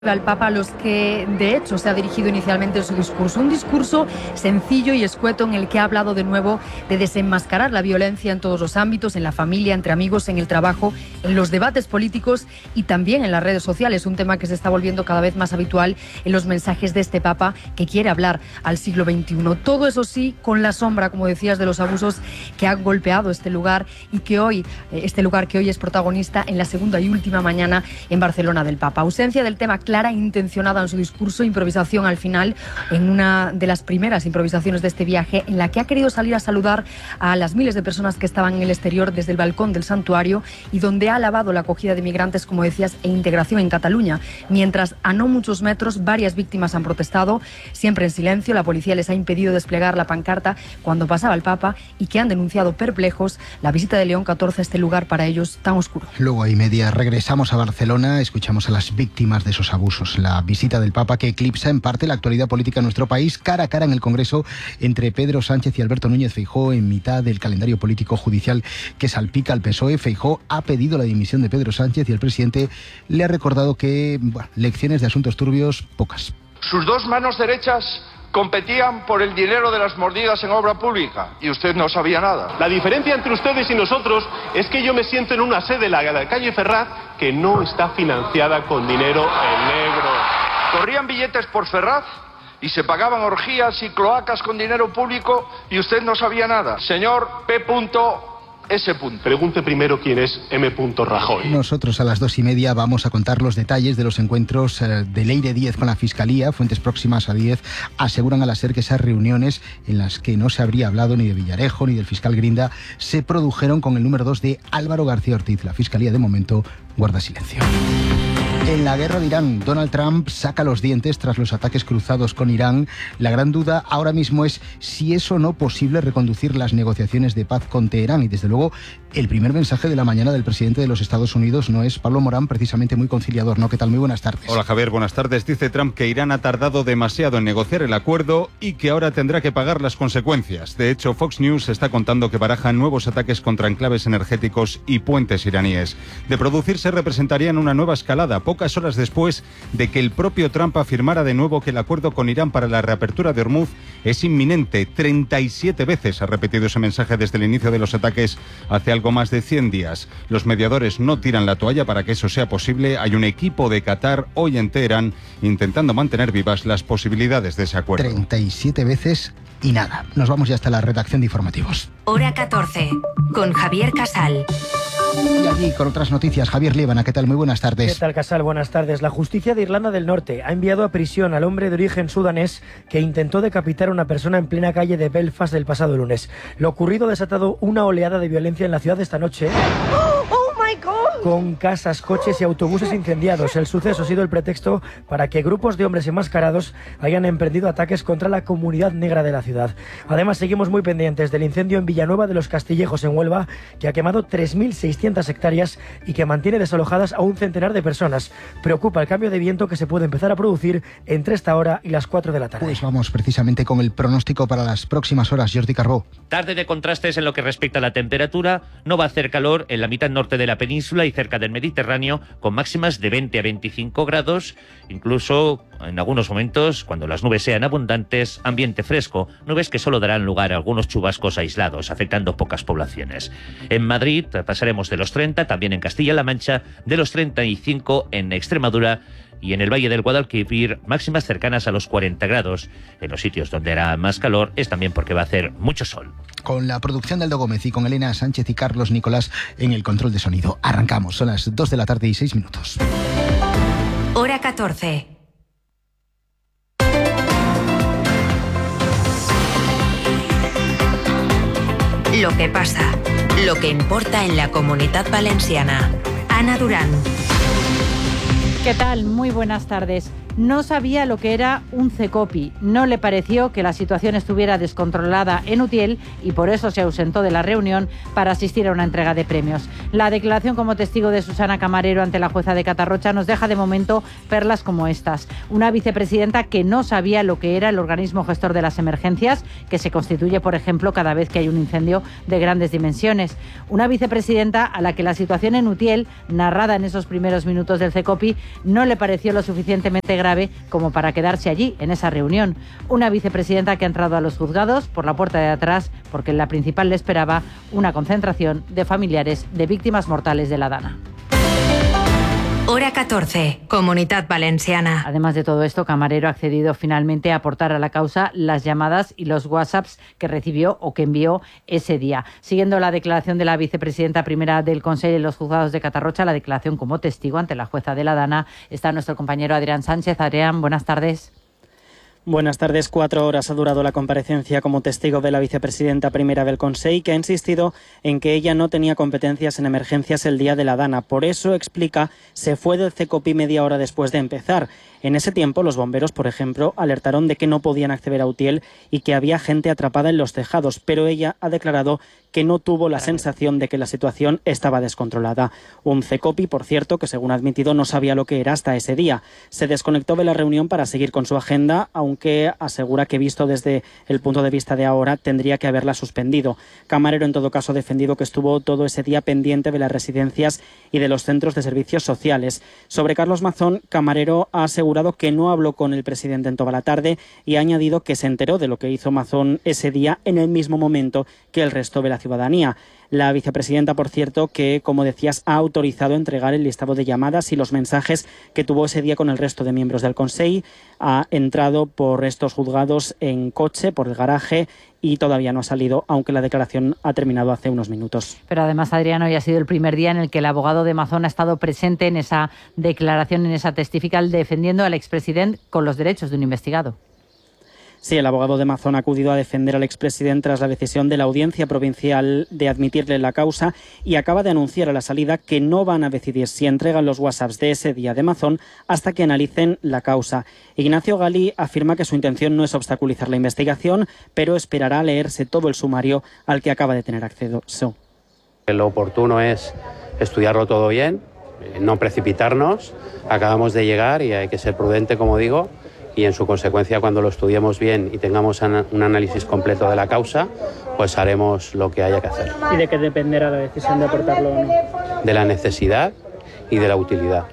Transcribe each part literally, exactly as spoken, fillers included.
al Papa, a los que de hecho se ha dirigido inicialmente en su discurso. Un discurso sencillo y escueto en el que ha hablado de nuevo de desenmascarar la violencia en todos los ámbitos, en la familia, entre amigos, en el trabajo, en los debates políticos y también en las redes sociales, un tema que se está volviendo cada vez más habitual en los mensajes de este Papa que quiere hablar al siglo veintiuno. Todo eso sí, con la sombra, como decías, de los abusos que han golpeado este lugar y que hoy, este lugar que hoy es protagonista en la segunda y última mañana en Barcelona del Papa. Ausencia del tema clara e intencionada en su discurso, improvisación al final, en una de las primeras improvisaciones de este viaje, en la que ha querido salir a saludar a las miles de personas que estaban en el exterior desde el balcón del santuario y donde ha alabado la acogida de migrantes, como decías, e integración en Cataluña, mientras a no muchos metros varias víctimas han protestado, siempre en silencio. La policía les ha impedido desplegar la pancarta cuando pasaba el Papa y que han denunciado perplejos la visita de León catorce a este lugar para ellos tan oscuro. Luego y media regresamos a Barcelona, escuchamos a las víctimas de esos abusos. La visita del Papa que eclipsa en parte la actualidad política en nuestro país, cara a cara en el Congreso entre Pedro Sánchez y Alberto Núñez Feijóo en mitad del calendario político judicial que salpica al P S O E. Feijóo ha pedido la dimisión de Pedro Sánchez y el presidente le ha recordado que, bueno, lecciones de asuntos turbios, pocas. Sus dos manos derechas competían por el dinero de las mordidas en obra pública y usted no sabía nada. La diferencia entre ustedes y nosotros es que yo me siento en una sede, la de la calle Ferraz, que no está financiada con dinero en negro. Corrían billetes por Ferraz y se pagaban orgías y cloacas con dinero público y usted no sabía nada. Señor P. S. Pregunte primero quién es M. Rajoy. Nosotros a las dos y media vamos a contar los detalles de los encuentros de Leire Díez con la Fiscalía. Fuentes próximas a Díez aseguran a la SER que esas reuniones, en las que no se habría hablado ni de Villarejo ni del fiscal Grinda, se produjeron con el número dos de Álvaro García Ortiz. La Fiscalía de momento guarda silencio. En la guerra de Irán, Donald Trump saca los dientes tras los ataques cruzados con Irán. La gran duda ahora mismo es si es o no posible reconducir las negociaciones de paz con Teherán. Y desde luego, el primer mensaje de la mañana del presidente de los Estados Unidos no es Pablo Morán, precisamente muy conciliador, ¿no? ¿Qué tal? Muy buenas tardes. Hola Javier, buenas tardes. Dice Trump que Irán ha tardado demasiado en negociar el acuerdo y que ahora tendrá que pagar las consecuencias. De hecho, Fox News está contando que barajan nuevos ataques contra enclaves energéticos y puentes iraníes. De producirse, representarían una nueva escalada, pocas horas después de que el propio Trump afirmara de nuevo que el acuerdo con Irán para la reapertura de Hormuz es inminente. treinta y siete veces ha repetido ese mensaje desde el inicio de los ataques hace algo más de cien días. Los mediadores no tiran la toalla para que eso sea posible. Hay un equipo de Qatar hoy en Teherán intentando mantener vivas las posibilidades de ese acuerdo. treinta y siete veces y nada. Nos vamos ya hasta la redacción de informativos. Hora catorce, con Javier Casal. Y allí con otras noticias, Javier Líbana, ¿qué tal? Muy buenas tardes. ¿Qué tal, Casal? Buenas tardes. La justicia de Irlanda del Norte ha enviado a prisión al hombre de origen sudanés que intentó decapitar a una persona en plena calle de Belfast el pasado lunes. Lo ocurrido ha desatado una oleada de violencia en la ciudad esta noche. ¡Oh, oh my God! Con casas, coches y autobuses incendiados. El suceso ha sido el pretexto para que grupos de hombres enmascarados hayan emprendido ataques contra la comunidad negra de la ciudad. Además, seguimos muy pendientes del incendio en Villanueva de los Castillejos, en Huelva, que ha quemado tres mil seiscientas hectáreas y que mantiene desalojadas a un centenar de personas. Preocupa el cambio de viento que se puede empezar a producir entre esta hora y las cuatro de la tarde. Pues vamos precisamente con el pronóstico para las próximas horas. Jordi Carbó. Tarde de contrastes en lo que respecta a la temperatura. No va a hacer calor en la mitad norte de la península y cerca del Mediterráneo, con máximas de veinte a veinticinco grados, incluso en algunos momentos, cuando las nubes sean abundantes, ambiente fresco, nubes que solo darán lugar a algunos chubascos aislados, afectando pocas poblaciones. En Madrid pasaremos de los treinta, también en Castilla-La Mancha, de los treinta y cinco en Extremadura, y en el Valle del Guadalquivir máximas cercanas a los cuarenta grados. En los sitios donde hará más calor es también porque va a hacer mucho sol. Con la producción de Aldo Gómez y con Elena Sánchez y Carlos Nicolás en el control de sonido. Arrancamos, son las dos de la tarde y seis minutos. Hora catorce. Lo que pasa, lo que importa en la Comunitat Valenciana. Ana Durán. ¿Qué tal? Muy buenas tardes. no sabía lo que era un CECOPI. No le pareció que la situación estuviera descontrolada en Utiel y por eso se ausentó de la reunión para asistir a una entrega de premios. La declaración como testigo de Susana Camarero ante la jueza de Catarrocha nos deja de momento perlas como estas. Una vicepresidenta que no sabía lo que era el organismo gestor de las emergencias, que se constituye, por ejemplo, cada vez que hay un incendio de grandes dimensiones. Una vicepresidenta a la que la situación en Utiel, narrada en esos primeros minutos del CECOPI, no le pareció lo suficientemente grave como para quedarse allí, en esa reunión. Una vicepresidenta que ha entrado a los juzgados por la puerta de atrás porque en la principal le esperaba una concentración de familiares de víctimas mortales de la Dana. Hora catorce, Comunitat Valenciana. Además de todo esto, Camarero ha accedido finalmente a aportar a la causa las llamadas y los WhatsApps que recibió o que envió ese día. Siguiendo la declaración de la vicepresidenta primera del Consejo en los juzgados de Catarrocha, la declaración como testigo ante la jueza de la Dana, está nuestro compañero Adrián Sánchez. Adrián, buenas tardes. Buenas tardes. Cuatro horas ha durado la comparecencia como testigo de la vicepresidenta primera del Consell, que ha insistido en que ella no tenía competencias en emergencias el día de la Dana. Por eso, explica, se fue del CECOPI media hora después de empezar. En ese tiempo, los bomberos, por ejemplo, alertaron de que no podían acceder a Utiel y que había gente atrapada en los tejados, pero ella ha declarado que no tuvo la sensación de que la situación estaba descontrolada. Un CECOPI, por cierto, que según ha admitido no sabía lo que era hasta ese día. Se desconectó de la reunión para seguir con su agenda, aunque asegura que visto desde el punto de vista de ahora tendría que haberla suspendido. Camarero, en todo caso, ha defendido que estuvo todo ese día pendiente de las residencias y de los centros de servicios sociales. Sobre Carlos Mazón, Camarero ha asegurado que no habló con el presidente en toda la tarde y ha añadido que se enteró de lo que hizo Mazón ese día en el mismo momento que el resto de la ciudadanía. La vicepresidenta, por cierto, que, como decías, ha autorizado entregar el listado de llamadas y los mensajes que tuvo ese día con el resto de miembros del Consell. Ha entrado por estos juzgados en coche, por el garaje, y todavía no ha salido, aunque la declaración ha terminado hace unos minutos. Pero además, Adrián, hoy ha sido el primer día en el que el abogado de Mazón ha estado presente en esa declaración, en esa testifical, defendiendo al expresidente con los derechos de un investigado. Sí, el abogado de Mazón ha acudido a defender al expresidente tras la decisión de la Audiencia Provincial de admitirle la causa y acaba de anunciar a la salida que no van a decidir si entregan los WhatsApps de ese día de Mazón hasta que analicen la causa. Ignacio Gali afirma que su intención no es obstaculizar la investigación, pero esperará a leerse todo el sumario al que acaba de tener acceso. Lo oportuno es estudiarlo todo bien, no precipitarnos. Acabamos de llegar y hay que ser prudente, como digo, y en su consecuencia, cuando lo estudiemos bien y tengamos un análisis completo de la causa, pues haremos lo que haya que hacer. ¿Y de qué dependerá la decisión de aportarlo o no? De la necesidad y de la utilidad.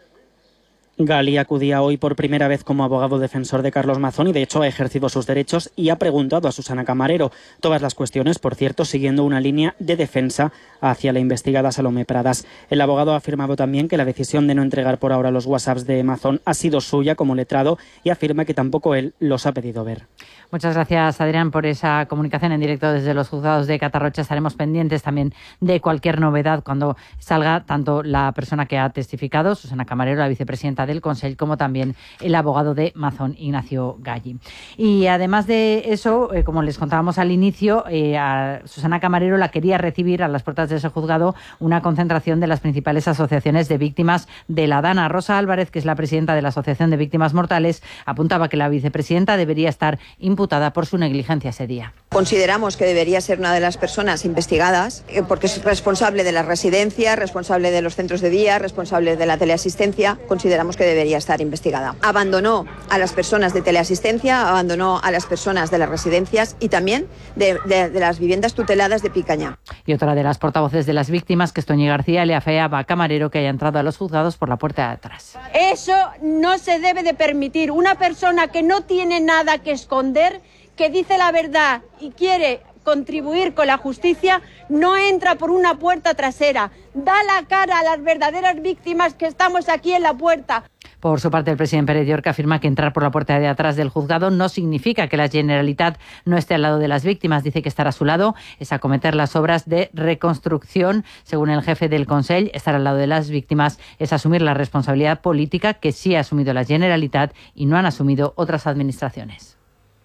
Gali acudía hoy por primera vez como abogado defensor de Carlos Mazón y de hecho ha ejercido sus derechos y ha preguntado a Susana Camarero. Todas las cuestiones, por cierto, siguiendo una línea de defensa hacia la investigada Salomé Pradas. El abogado ha afirmado también que la decisión de no entregar por ahora los WhatsApps de Mazón ha sido suya como letrado y afirma que tampoco él los ha pedido ver. Muchas gracias, Adrián, por esa comunicación en directo desde los juzgados de Catarrocha. Estaremos pendientes también de cualquier novedad cuando salga tanto la persona que ha testificado, Susana Camarero, la vicepresidenta del Consell, como también el abogado de Mazón, Ignacio Gali. Y además de eso, eh, como les contábamos al inicio, eh, a Susana Camarero la quería recibir a las puertas de ese juzgado una concentración de las principales asociaciones de víctimas de la Dana. Rosa Álvarez, que es la presidenta de la Asociación de Víctimas Mortales, apuntaba que la vicepresidenta debería estar imputada por su negligencia ese día. Consideramos que debería ser una de las personas investigadas eh, porque es responsable de las residencias, responsable de los centros de día, responsable de la teleasistencia. Consideramos que debería estar investigada. Abandonó a las personas de teleasistencia, abandonó a las personas de las residencias y también de, de, de las viviendas tuteladas de Picaña. Y otra de las portavoces de las víctimas, que es Toñi García, le afeaba a Camarero que haya entrado a los juzgados por la puerta de atrás. Eso no se debe de permitir. Una persona que no tiene nada que esconder, que dice la verdad y quiere contribuir con la justicia, no entra por una puerta trasera. Da la cara a las verdaderas víctimas que estamos aquí en la puerta. Por su parte, el presidente Pérez Llorca afirma que entrar por la puerta de atrás del juzgado no significa que la Generalitat no esté al lado de las víctimas. Dice que estar a su lado es acometer las obras de reconstrucción. Según el jefe del Consell, estar al lado de las víctimas es asumir la responsabilidad política que sí ha asumido la Generalitat y no han asumido otras administraciones.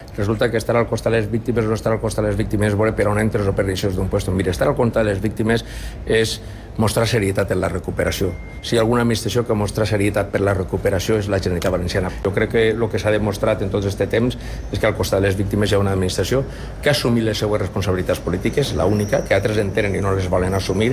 resulta que estar al costat de les víctimes o no estar al costat de les víctimes és veure per on entres o per deixes d'un puesto. Mira, estar al costat de les víctimes és mostrar serietat en la recuperació. Si hi ha alguna administració que mostra serietat per la recuperació és la Generalitat Valenciana. Jo crec que el que s'ha demostrat en tot aquest temps és que al costat de les víctimes hi ha una administració que ha assumit les seues responsabilitats polítiques, la única, que altres entenen i no les volen assumir.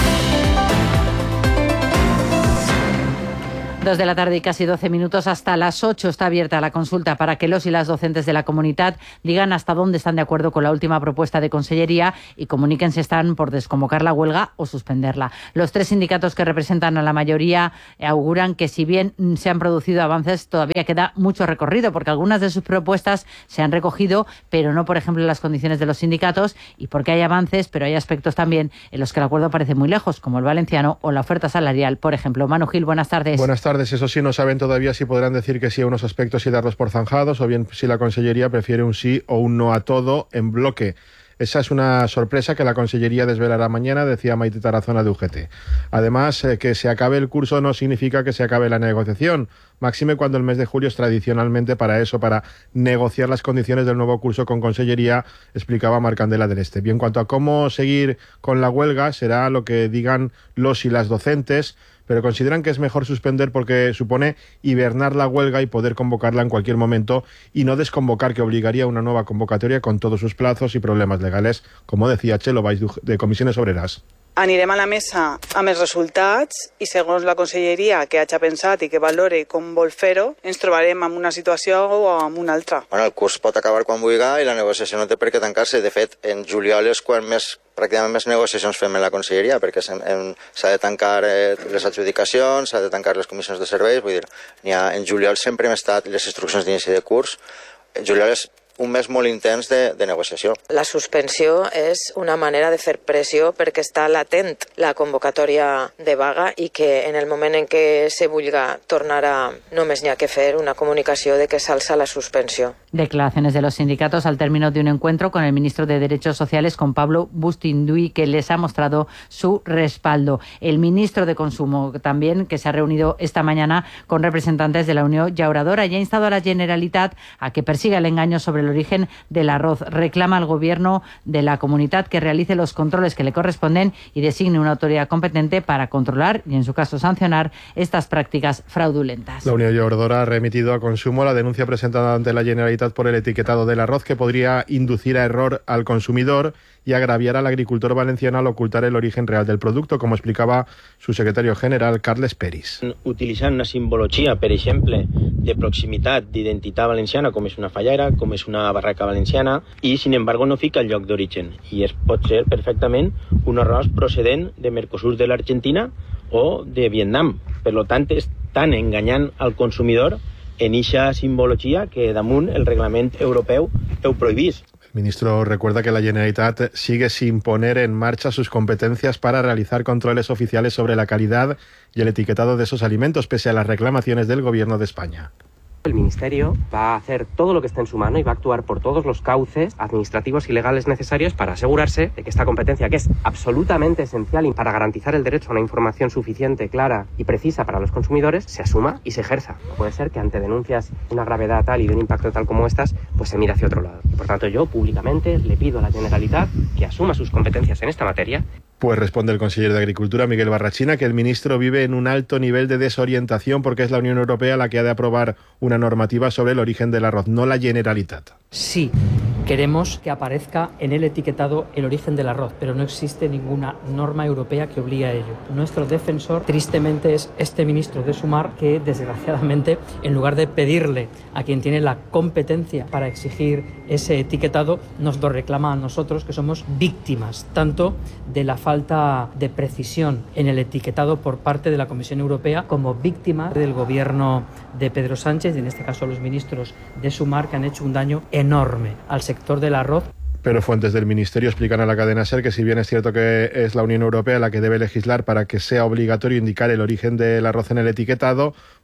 Dos de la tarde y casi doce minutos. Hasta las ocho está abierta la consulta para que los y las docentes de la comunidad digan hasta dónde están de acuerdo con la última propuesta de Consellería y comuniquen si están por desconvocar la huelga o suspenderla. Los tres sindicatos que representan a la mayoría auguran que si bien se han producido avances, todavía queda mucho recorrido porque algunas de sus propuestas se han recogido, pero no, por ejemplo, en las condiciones de los sindicatos, y porque hay avances, pero hay aspectos también en los que el acuerdo parece muy lejos, como el valenciano o la oferta salarial, por ejemplo. Manu Gil, buenas tardes. Buenas tardes. Eso sí, no saben todavía si podrán decir que sí a unos aspectos y darlos por zanjados, o bien si la Consellería prefiere un sí o un no a todo en bloque. Esa es una sorpresa que la Consellería desvelará mañana, decía Maite Tarazona de U G T. Además, eh, que se acabe el curso no significa que se acabe la negociación, máxime cuando el mes de julio es tradicionalmente para eso, para negociar las condiciones del nuevo curso con Consellería, explicaba Marcandela del Este. Bien, en cuanto a cómo seguir con la huelga, será lo que digan los y las docentes, pero consideran que es mejor suspender porque supone hibernar la huelga y poder convocarla en cualquier momento y no desconvocar, que obligaría a una nueva convocatoria con todos sus plazos y problemas legales, como decía Chelo Valls de Comissiones Obreras. Anirem a la mesa amb els resultats i segons la Conselleria que hagi pensat i que valore com vol fer-ho, ens trobarem en una situació o en una altra. Bueno, el curs pot acabar quan vulgui i la negociació no té per què tancar-se. De fet, en juliol és quan més, pràcticament més negociacions fem en la Conselleria, perquè s'ha de tancar eh, les adjudicacions, s'ha de tancar les comissions de serveis, vull dir, ha, en juliol sempre hem estat les instruccions d'inici de curs. En juliol és un mes molt intens de, de negociació. La suspensió és una manera de fer pressió perquè està latent la convocatòria de vaga i que en el moment en què se vulga tornar a... només n'hi ha que fer una comunicació de que s'alça la suspensió. Declaraciones de los sindicatos al término de un encuentro con el ministro de Derechos Sociales, con Pablo Bustinduy, que les ha mostrado su respaldo. El ministro de Consumo también, que se ha reunido esta mañana con representantes de la Unión Llauradora y ha instado a la Generalitat a que persiga el engaño sobre el origen del arroz. Reclama al gobierno de la comunidad que realice los controles que le corresponden y designe una autoridad competente para controlar y, en su caso, sancionar estas prácticas fraudulentas. La Unión Llauradora ha remitido a Consumo la denuncia presentada ante la Generalitat por el etiquetado del arroz, que podría inducir a error al consumidor y agraviar al agricultor valenciano al ocultar el origen real del producto, como explicaba su secretario general, Carles Peris. Utilitzant una simbologia, per exemple, de proximitat, d'identitat valenciana, com és una fallera, com és una barraca valenciana, i, sin embargo, no fica el lloc d'origen. I es pot ser perfectament un arròs procedent de Mercosur de l'Argentina o de Vietnam. Per lo tant, estan enganyant al consumidor en eixa simbologia que damunt el reglament europeu ho prohibís. El ministro recuerda que la Generalitat sigue sin poner en marcha sus competencias para realizar controles oficiales sobre la calidad y el etiquetado de esos alimentos, pese a las reclamaciones del Gobierno de España. El Ministerio va a hacer todo lo que esté en su mano y va a actuar por todos los cauces administrativos y legales necesarios para asegurarse de que esta competencia, que es absolutamente esencial para garantizar el derecho a una información suficiente, clara y precisa para los consumidores, se asuma y se ejerza. No puede ser que ante denuncias de una gravedad tal y de un impacto tal como estas, pues se mire hacia otro lado. Y por tanto yo públicamente le pido a la Generalitat que asuma sus competencias en esta materia. Pues responde el consejero de Agricultura, Miguel Barrachina, que el ministro vive en un alto nivel de desorientación porque es la Unión Europea la que ha de aprobar una normativa sobre el origen del arroz, no la Generalitat. Sí, queremos que aparezca en el etiquetado el origen del arroz, pero no existe ninguna norma europea que obligue a ello. Nuestro defensor, tristemente, es este ministro de Sumar que, desgraciadamente, en lugar de pedirle a quien tiene la competencia para exigir ese etiquetado, nos lo reclama a nosotros, que somos víctimas tanto de la falta de precisión en el etiquetado por parte de la Comisión Europea como víctimas del gobierno de Pedro Sánchez y, en este caso, los ministros de Sumar, que han hecho un daño enorme al sector del arroz. Pero fuentes del Ministerio explican a la cadena SER que, si bien es cierto que es la Unión Europea la que debe legislar para que sea obligatorio indicar el origen del arroz en el etiquetado,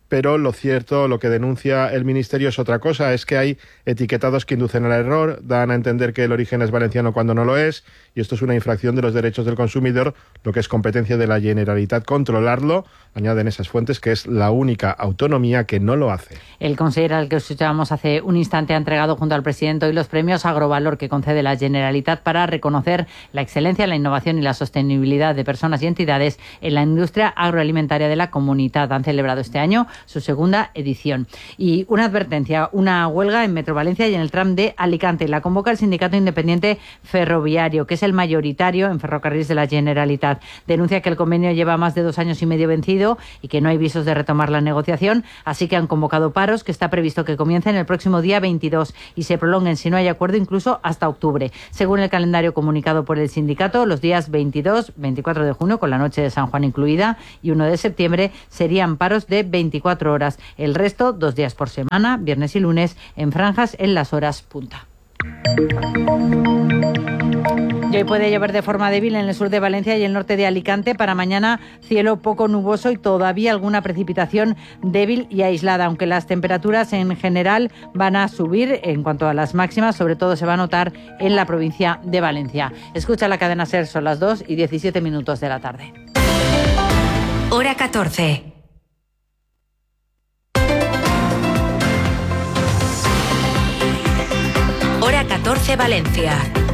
pero lo cierto, lo que denuncia el Ministerio es otra cosa, es que hay etiquetados que inducen al error, dan a entender que el origen es valenciano cuando no lo es, y esto es una infracción de los derechos del consumidor, lo que es competencia de la Generalitat controlarlo. Añaden esas fuentes que es la única autonomía que no lo hace. El consejero al que escuchábamos hace un instante ha entregado junto al presidente hoy los premios Agrovalor que concede la Generalitat para reconocer la excelencia, la innovación y la sostenibilidad de personas y entidades en la industria agroalimentaria de la comunidad. Han celebrado este año su segunda edición. Y una advertencia, una huelga en Metro Valencia y en el tram de Alicante. La convoca el Sindicato Independiente Ferroviario, que es el mayoritario en ferrocarriles de la Generalitat. Denuncia que el convenio lleva más de dos años y medio vencido y que no hay visos de retomar la negociación, así que han convocado paros que está previsto que comiencen el próximo día veintidós y se prolonguen, si no hay acuerdo, incluso hasta octubre. Según el calendario comunicado por el sindicato, los días veintidós, veinticuatro de junio, con la noche de San Juan incluida, y uno de septiembre serían paros de veinticuatro horas. El resto, dos días por semana, viernes y lunes, en franjas en las horas punta. Y hoy puede llover de forma débil en el sur de Valencia y el norte de Alicante. Para mañana, cielo poco nuboso y todavía alguna precipitación débil y aislada, aunque las temperaturas en general van a subir. En cuanto a las máximas, sobre todo se va a notar en la provincia de Valencia. Escucha la cadena SER, son las dos y diecisiete minutos de la tarde. Hora catorce. Hora catorce, Valencia.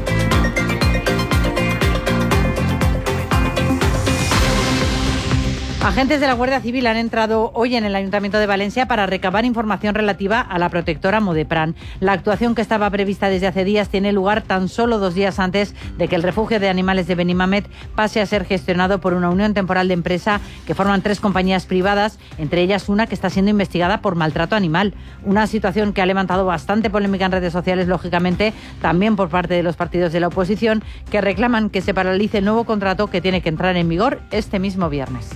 Agentes de la Guardia Civil han entrado hoy en el Ayuntamiento de Valencia para recabar información relativa a la protectora Modepran. La actuación, que estaba prevista desde hace días, tiene lugar tan solo dos días antes de que el refugio de animales de Benimamet pase a ser gestionado por una unión temporal de empresa que forman tres compañías privadas, entre ellas una que está siendo investigada por maltrato animal. Una situación que ha levantado bastante polémica en redes sociales, lógicamente, también por parte de los partidos de la oposición, que reclaman que se paralice el nuevo contrato que tiene que entrar en vigor este mismo viernes.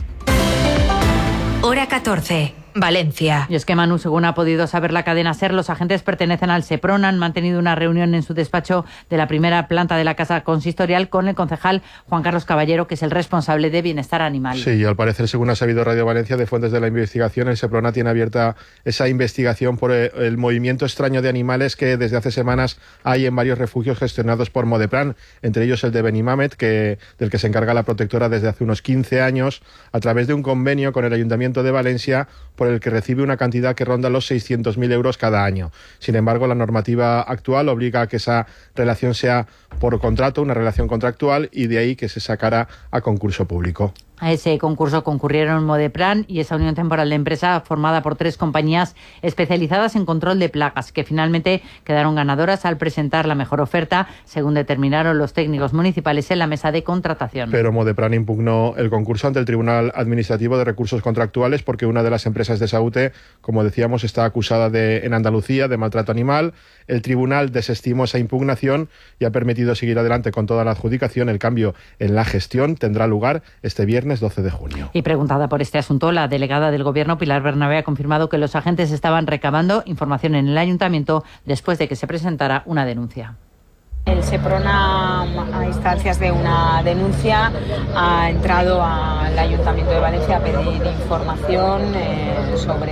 Hora catorce, Valencia. Y es que, Manu, según ha podido saber la cadena SER, los agentes pertenecen al SEPRON. Han mantenido una reunión en su despacho de la primera planta de la Casa Consistorial con el concejal Juan Carlos Caballero, que es el responsable de Bienestar Animal. Sí, y al parecer, según ha sabido Radio Valencia, de fuentes de la investigación, el SEPRONA tiene abierta esa investigación por el movimiento extraño de animales que desde hace semanas hay en varios refugios gestionados por Modepran, entre ellos el de Benimamet, que, del que se encarga la protectora desde hace unos quince años, a través de un convenio con el Ayuntamiento de Valencia, por el que recibe una cantidad que ronda los seiscientos mil euros cada año. Sin embargo, la normativa actual obliga a que esa relación sea por contrato, una relación contractual, y de ahí que se sacara a concurso público. A ese concurso concurrieron Modepran y esa unión temporal de empresa formada por tres compañías especializadas en control de plagas, que finalmente quedaron ganadoras al presentar la mejor oferta, según determinaron los técnicos municipales en la mesa de contratación. Pero Modepran impugnó el concurso ante el Tribunal Administrativo de Recursos Contractuales porque una de las empresas de Saúte, como decíamos, está acusada de, en Andalucía de maltrato animal. El tribunal desestimó esa impugnación y ha permitido seguir adelante con toda la adjudicación. El cambio en la gestión tendrá lugar este viernes doce de junio. Y preguntada por este asunto, la delegada del Gobierno, Pilar Bernabé, ha confirmado que los agentes estaban recabando información en el Ayuntamiento después de que se presentara una denuncia. El SEPRONA, a instancias de una denuncia, ha entrado al Ayuntamiento de Valencia a pedir información eh, sobre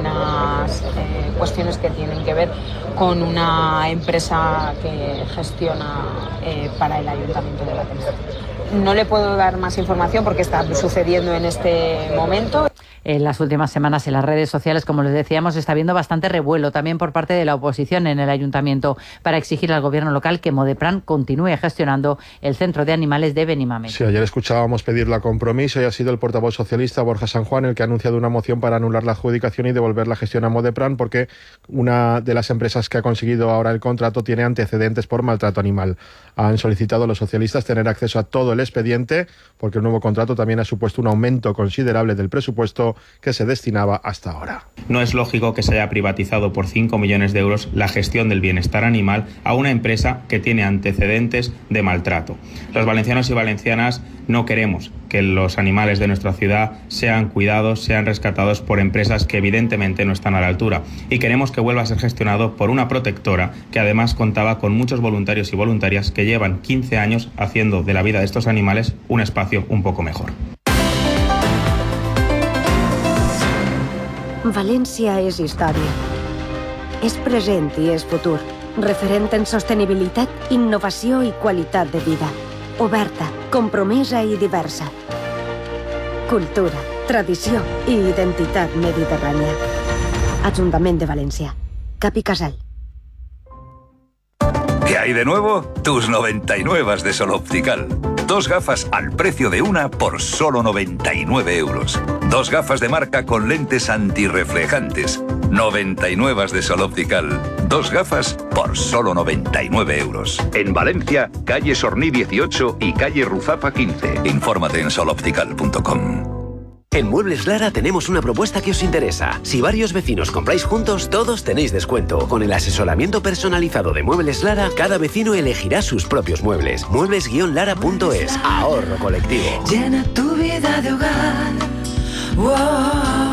unas eh, cuestiones que tienen que ver con una empresa que gestiona eh, para el Ayuntamiento de Valencia. No le puedo dar más información porque está sucediendo en este momento. En las últimas semanas en las redes sociales, como les decíamos, está habiendo bastante revuelo también por parte de la oposición en el Ayuntamiento para exigir al Gobierno local que Modepran continúe gestionando el centro de animales de Benimamet. Sí, ayer escuchábamos pedirlo a compromiso y ha sido el portavoz socialista Borja San Juan el que ha anunciado una moción para anular la adjudicación y devolver la gestión a Modepran porque una de las empresas que ha conseguido ahora el contrato tiene antecedentes por maltrato animal. Han solicitado los socialistas tener acceso a todo el expediente porque el nuevo contrato también ha supuesto un aumento considerable del presupuesto que se destinaba hasta ahora. No es lógico que se haya privatizado por cinco millones de euros la gestión del bienestar animal a una empresa que tiene antecedentes de maltrato. Los valencianos y valencianas no queremos que los animales de nuestra ciudad sean cuidados, sean rescatados por empresas que evidentemente no están a la altura. Y queremos que vuelva a ser gestionado por una protectora que además contaba con muchos voluntarios y voluntarias que llevan quince años haciendo de la vida de estos animales un espacio un poco mejor. València és història. És present i és futur. Referent en sostenibilitat, innovació i qualitat de vida. Oberta, compromesa i diversa. Cultura, tradició i identitat mediterrània. Ajuntament de València. Cap i Casal. ¿Qué hay de nuevo? Tus noventa y nueve de Sol Optical. Dos gafas al precio de una por solo noventa y nueve euros. Dos gafas de marca con lentes antirreflejantes. noventa y nueve de Sol Optical. Dos gafas por solo noventa y nueve euros. En Valencia, calle Sorní dieciocho y calle Ruzafa quince. Infórmate en sol optical punto com. En Muebles Lara tenemos una propuesta que os interesa. Si varios vecinos compráis juntos, todos tenéis descuento. Con el asesoramiento personalizado de Muebles Lara, cada vecino elegirá sus propios muebles. muebles lara punto es. Ahorro colectivo. Llena tu vida de hogar. Wow.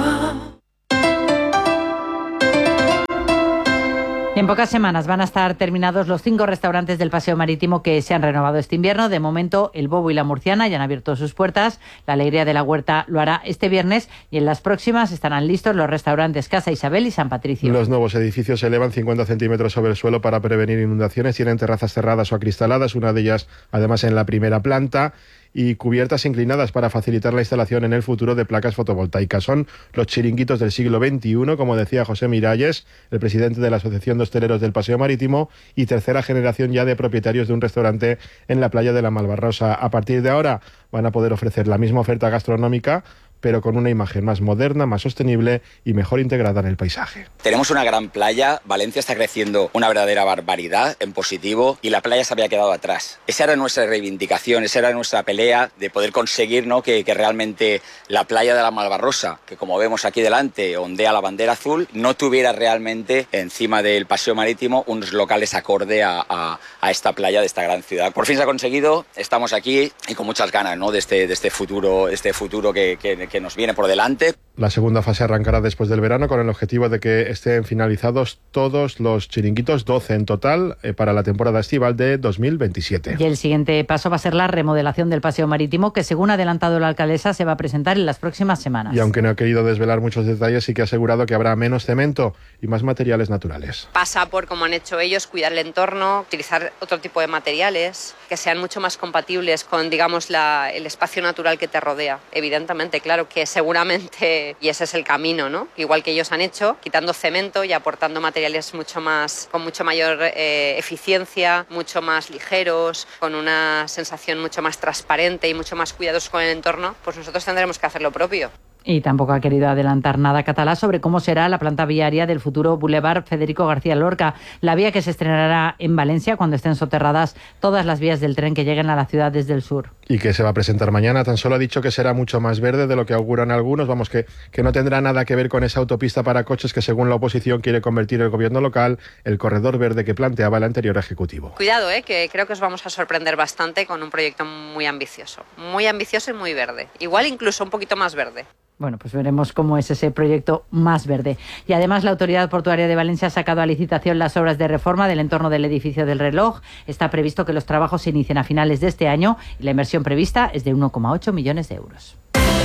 En pocas semanas van a estar terminados los cinco restaurantes del Paseo Marítimo que se han renovado este invierno. De momento, el Bobo y la Murciana ya han abierto sus puertas. La Alegría de la Huerta lo hará este viernes y en las próximas estarán listos los restaurantes Casa Isabel y San Patricio. Los nuevos edificios se elevan cincuenta centímetros sobre el suelo para prevenir inundaciones. Tienen terrazas cerradas o acristaladas, una de ellas además en la primera planta, y cubiertas inclinadas para facilitar la instalación en el futuro de placas fotovoltaicas. Son los chiringuitos del siglo veintiuno, como decía José Miralles, el presidente de la Asociación de Hosteleros del Paseo Marítimo y tercera generación ya de propietarios de un restaurante en la playa de la Malvarrosa. A partir de ahora van a poder ofrecer la misma oferta gastronómica, pero con una imagen más moderna, más sostenible y mejor integrada en el paisaje. Tenemos una gran playa, Valencia está creciendo una verdadera barbaridad en positivo y la playa se había quedado atrás. Esa era nuestra reivindicación, esa era nuestra pelea de poder conseguir, ¿no?, que, que realmente la playa de la Malvarrosa, que como vemos aquí delante ondea la bandera azul, no tuviera realmente encima del Paseo Marítimo unos locales acorde a, a, a esta playa de esta gran ciudad. Por fin se ha conseguido, estamos aquí y con muchas ganas, ¿no?, de este, de este futuro, este futuro que, que que nos viene por delante. La segunda fase arrancará después del verano con el objetivo de que estén finalizados todos los chiringuitos, doce en total, eh, para la temporada estival de dos mil veintisiete. Y el siguiente paso va a ser la remodelación del Paseo Marítimo, que según ha adelantado la alcaldesa se va a presentar en las próximas semanas. Y aunque no ha querido desvelar muchos detalles, sí que ha asegurado que habrá menos cemento y más materiales naturales. Pasa por, como han hecho ellos, cuidar el entorno, utilizar otro tipo de materiales que sean mucho más compatibles con, digamos, la, el espacio natural que te rodea. Evidentemente, claro que seguramente, y ese es el camino, ¿no?, igual que ellos han hecho, quitando cemento y aportando materiales mucho más, con mucho mayor eh, eficiencia, mucho más ligeros, con una sensación mucho más transparente y mucho más cuidadosos con el entorno, pues nosotros tendremos que hacer lo propio. Y tampoco ha querido adelantar nada Catalá sobre cómo será la planta viaria del futuro Boulevard Federico García Lorca, la vía que se estrenará en Valencia cuando estén soterradas todas las vías del tren que lleguen a la ciudad desde el sur. Y que se va a presentar mañana. Tan solo ha dicho que será mucho más verde de lo que auguran algunos. Vamos, que, que no tendrá nada que ver con esa autopista para coches que según la oposición quiere convertir el gobierno local, el corredor verde que planteaba el anterior ejecutivo. Cuidado, eh, que creo que os vamos a sorprender bastante con un proyecto muy ambicioso. Muy ambicioso y muy verde. Igual incluso un poquito más verde. Bueno, pues veremos cómo es ese proyecto más verde. Y además la Autoridad Portuaria de Valencia ha sacado a licitación las obras de reforma del entorno del edificio del reloj. Está previsto que los trabajos se inicien a finales de este año y la inversión prevista es de uno coma ocho millones de euros.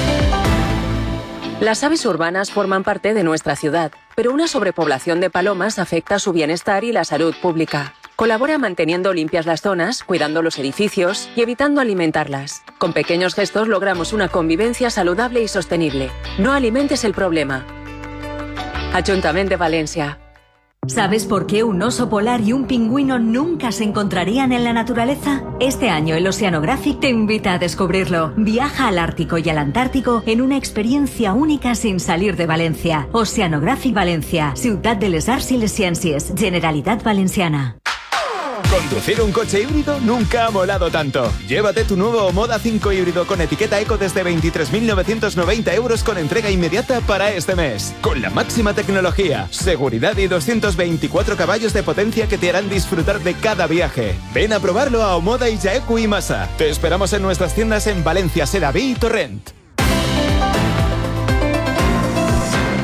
Las aves urbanas forman parte de nuestra ciudad, pero una sobrepoblación de palomas afecta su bienestar y la salud pública. Colabora manteniendo limpias las zonas, cuidando los edificios y evitando alimentarlas. Con pequeños gestos logramos una convivencia saludable y sostenible. No alimentes el problema. Ayuntamiento de Valencia. ¿Sabes por qué un oso polar y un pingüino nunca se encontrarían en la naturaleza? Este año el Oceanographic te invita a descubrirlo. Viaja al Ártico y al Antártico en una experiencia única sin salir de Valencia. Oceanographic Valencia, Ciutat de les Arts i les Ciències, Generalitat Valenciana. Conducir un coche híbrido nunca ha molado tanto. Llévate tu nuevo Moda cinco híbrido con etiqueta eco desde veintitrés mil novecientos noventa euros con entrega inmediata para este mes. Con la máxima tecnología, seguridad y doscientos veinticuatro caballos de potencia que te harán disfrutar de cada viaje. Ven a probarlo a Omoda y Jaeku y Masa. Te esperamos en nuestras tiendas en Valencia, Sedaví y Torrent.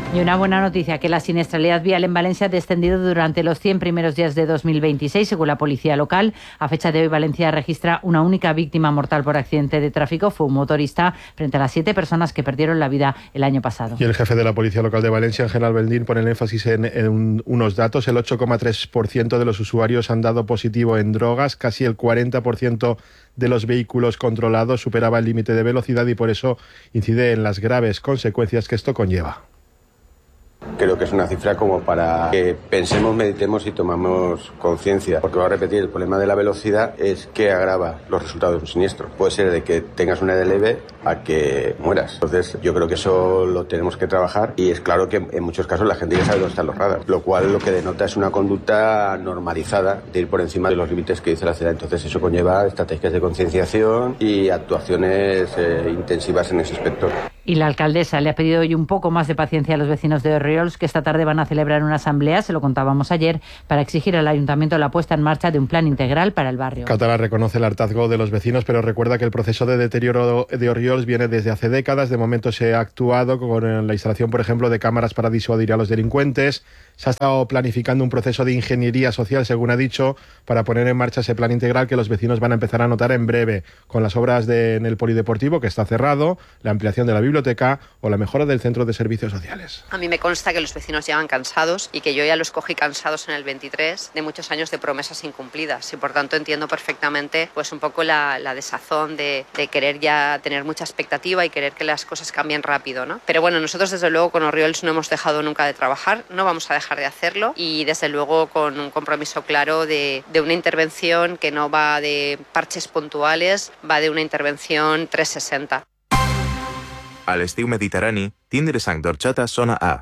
Y una buena noticia, que la siniestralidad vial en Valencia ha descendido durante los cien primeros días de dos mil veintiséis, según la policía local. A fecha de hoy, Valencia registra una única víctima mortal por accidente de tráfico. Fue un motorista frente a las siete personas que perdieron la vida el año pasado. Y el jefe de la Policía Local de Valencia, Ángel Albendín, pone el énfasis en, en un, unos datos. El ocho coma tres por ciento de los usuarios han dado positivo en drogas, casi el cuarenta por ciento de los vehículos controlados superaba el límite de velocidad y por eso incide en las graves consecuencias que esto conlleva. Creo que es una cifra como para que pensemos, meditemos y tomamos conciencia. Porque voy a repetir, el problema de la velocidad es que agrava los resultados de un siniestro. Puede ser de que tengas una herida leve a que mueras. Entonces yo creo que eso lo tenemos que trabajar y es claro que en muchos casos la gente ya sabe dónde están los radars. Lo cual lo que denota es una conducta normalizada de ir por encima de los límites que dice la ciudad. Entonces eso conlleva estrategias de concienciación y actuaciones eh, intensivas en ese aspecto. Y la alcaldesa le ha pedido hoy un poco más de paciencia a los vecinos de Orriols, que esta tarde van a celebrar una asamblea, se lo contábamos ayer, para exigir al ayuntamiento la puesta en marcha de un plan integral para el barrio. Catalá reconoce el hartazgo de los vecinos, pero recuerda que el proceso de deterioro de Orriols viene desde hace décadas. De momento se ha actuado con la instalación, por ejemplo, de cámaras para disuadir a los delincuentes. Se ha estado planificando un proceso de ingeniería social, según ha dicho, para poner en marcha ese plan integral que los vecinos van a empezar a notar en breve, con las obras de, en el polideportivo, que está cerrado, la ampliación de la biblioteca o la mejora del centro de servicios sociales. A mí me consta que los vecinos llevan cansados y que yo ya los cogí cansados en el veintitrés de muchos años de promesas incumplidas y por tanto entiendo perfectamente pues un poco la, la desazón de, de querer ya tener mucha expectativa y querer que las cosas cambien rápido, ¿no? Pero bueno, nosotros desde luego con Orriols no hemos dejado nunca de trabajar, no vamos a dejar de hacerlo y desde luego con un compromiso claro de, de una intervención que no va de parches puntuales, va de una intervención trescientos sesenta. A l'estiu mediterrani, tindre sang d'orxata sona a...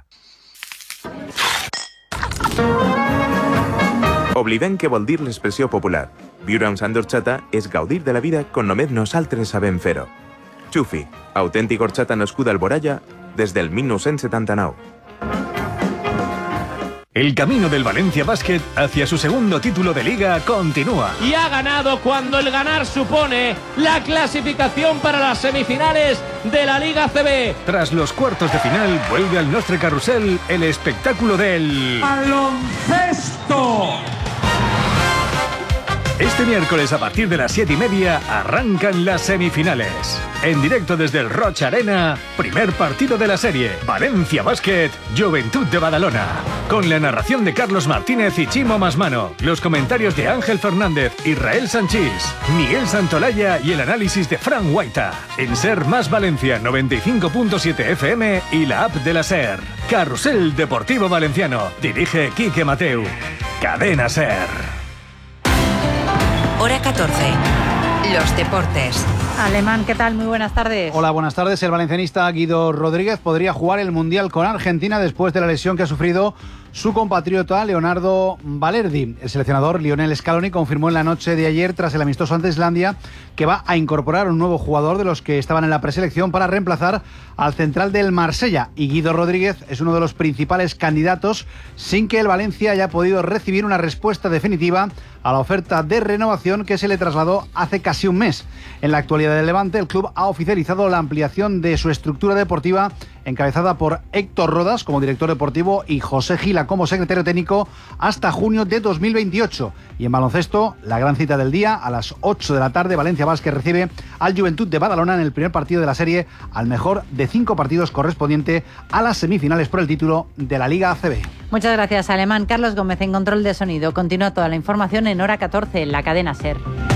Oblidem què vol dir l'expressió popular. Viure amb sang d'orxata és gaudir de la vida com només nosaltres sabem fer-ho. Xufi, autèntic orxata nascuda al Boralla des del mil nou-cents setanta-nou. El camino del Valencia Basket hacia su segundo título de Liga continúa. Y ha ganado cuando el ganar supone la clasificación para las semifinales de la Liga C B. Tras los cuartos de final, vuelve al Nostre Carrusel el espectáculo del... ¡baloncesto! Este miércoles a partir de las siete y media arrancan las semifinales. En directo desde el Roig Arena, primer partido de la serie. Valencia Basket, Joventut de Badalona. Con la narración de Carlos Martínez y Chimo Masmano. Los comentarios de Ángel Fernández, Israel Sanchís, Miguel Santolaya y el análisis de Fran Guaita. En Ser Más Valencia noventa y cinco punto siete F M y la app de la Ser. Carrusel Deportivo Valenciano. Dirige Quique Mateu. Cadena Ser. Hora catorce. Los deportes. Alemán, ¿qué tal? Muy buenas tardes. Hola, buenas tardes. El valencianista Guido Rodríguez podría jugar el Mundial con Argentina después de la lesión que ha sufrido su compatriota Leonardo Balerdi. El seleccionador Lionel Scaloni confirmó en la noche de ayer, tras el amistoso ante Islandia, que va a incorporar un nuevo jugador de los que estaban en la preselección para reemplazar al central del Marsella. Y Guido Rodríguez es uno de los principales candidatos, sin que el Valencia haya podido recibir una respuesta definitiva a la oferta de renovación que se le trasladó hace casi un mes. En la actualidad del Levante, el club ha oficializado la ampliación de su estructura deportiva, encabezada por Héctor Rodas como director deportivo y José Gila como secretario técnico, hasta junio de dos mil veintiocho. Y en baloncesto, la gran cita del día, a las ocho de la tarde, Valencia Basket recibe al Joventut de Badalona en el primer partido de la serie, al mejor de cinco partidos correspondiente a las semifinales por el título de la Liga A C B. Muchas gracias, Alemán. Carlos Gómez en control de sonido. Continúa toda la información en Hora catorce en la cadena Ser.